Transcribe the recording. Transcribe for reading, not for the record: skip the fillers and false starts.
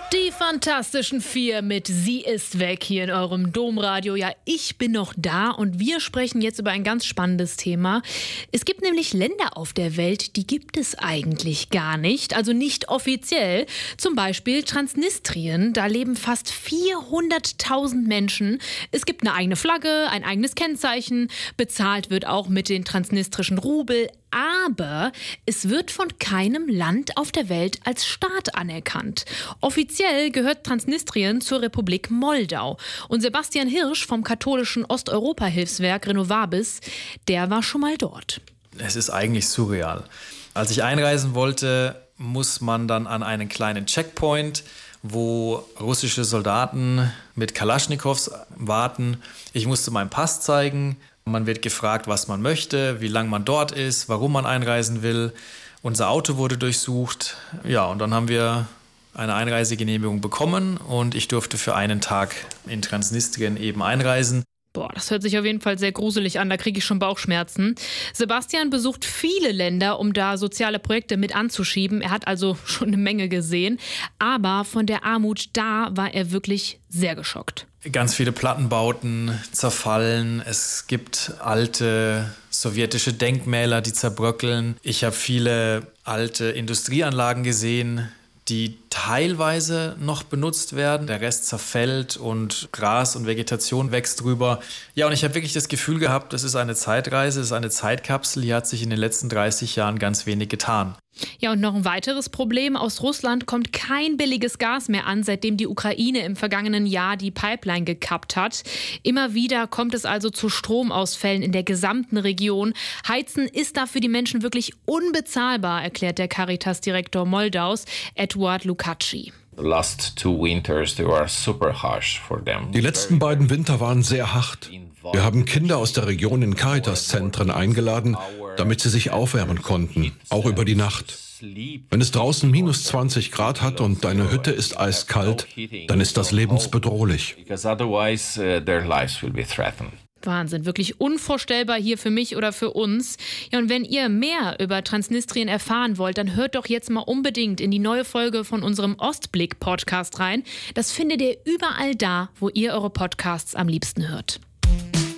Die Fantastischen Vier mit Sie ist weg hier in eurem Domradio. Ja, ich bin noch da und wir sprechen jetzt über ein ganz spannendes Thema. Es gibt nämlich Länder auf der Welt, die gibt es eigentlich gar nicht, also nicht offiziell. Zum Beispiel Transnistrien, da leben fast 400.000 Menschen. Es gibt eine eigene Flagge, ein eigenes Kennzeichen, bezahlt wird auch mit den transnistrischen Rubel. Aber es wird von keinem Land auf der Welt als Staat anerkannt. Offiziell gehört Transnistrien zur Republik Moldau. Und Sebastian Hirsch vom katholischen Osteuropa-Hilfswerk Renovabis, der war schon mal dort. Es ist eigentlich surreal. Als ich einreisen wollte, muss man dann an einen kleinen Checkpoint, wo russische Soldaten mit Kalaschnikows warten. Ich musste meinen Pass zeigen. Man wird gefragt, was man möchte, wie lange man dort ist, warum man einreisen will. Unser Auto wurde durchsucht. Ja, und dann haben wir eine Einreisegenehmigung bekommen und ich durfte für einen Tag in Transnistrien eben einreisen. Boah, das hört sich auf jeden Fall sehr gruselig an, da kriege ich schon Bauchschmerzen. Sebastian besucht viele Länder, um da soziale Projekte mit anzuschieben. Er hat also schon eine Menge gesehen. Aber von der Armut da war er wirklich sehr geschockt. Ganz viele Plattenbauten zerfallen. Es gibt alte sowjetische Denkmäler, die zerbröckeln. Ich habe viele alte Industrieanlagen gesehen, die teilweise noch benutzt werden. Der Rest zerfällt und Gras und Vegetation wächst drüber. Ja, und ich habe wirklich das Gefühl gehabt, das ist eine Zeitreise, das ist eine Zeitkapsel. Hier hat sich in den letzten 30 Jahren ganz wenig getan. Ja, und noch ein weiteres Problem. Aus Russland kommt kein billiges Gas mehr an, seitdem die Ukraine im vergangenen Jahr die Pipeline gekappt hat. Immer wieder kommt es also zu Stromausfällen in der gesamten Region. Heizen ist da für die Menschen wirklich unbezahlbar, erklärt der Caritas-Direktor Moldaus, Eduard Lukács. Die letzten beiden Winter waren sehr hart. Wir haben Kinder aus der Region in Caritas-Zentren eingeladen, damit sie sich aufwärmen konnten, auch über die Nacht. Wenn es draußen minus 20 Grad hat und deine Hütte ist eiskalt, dann ist das lebensbedrohlich. Wahnsinn, wirklich unvorstellbar hier für mich oder für uns. Ja, und wenn ihr mehr über Transnistrien erfahren wollt, dann hört doch jetzt mal unbedingt in die neue Folge von unserem Ostblick-Podcast rein. Das findet ihr überall da, wo ihr eure Podcasts am liebsten hört.